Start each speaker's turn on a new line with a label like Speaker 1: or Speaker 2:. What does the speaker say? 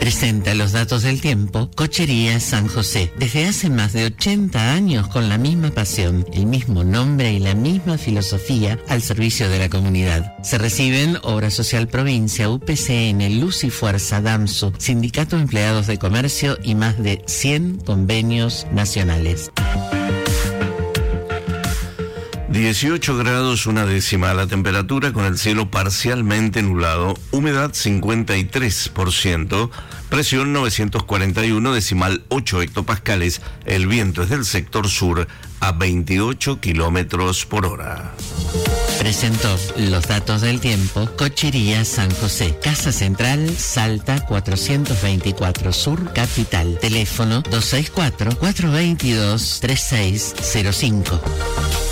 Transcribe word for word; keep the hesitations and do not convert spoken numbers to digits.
Speaker 1: Presenta los datos del tiempo Cochería San José. Desde hace más de ochenta años con la misma pasión, el mismo nombre y la misma filosofía al servicio de la comunidad. Se reciben Obra Social Provincia, U P C N, Luz y Fuerza, DAMSU, Sindicato de Empleados de Comercio y más de cien convenios nacionales.
Speaker 2: dieciocho grados una décima la temperatura, con el cielo parcialmente nublado, humedad cincuenta y tres por ciento, presión novecientos cuarenta y uno decimal ocho hectopascales, el viento es del sector sur a veintiocho kilómetros por hora.
Speaker 1: Presentó los datos del tiempo Cochería San José, Casa Central, Salta cuatrocientos veinticuatro Sur, Capital. Teléfono dos seis cuatro, cuatro dos dos, tres seis cero cinco.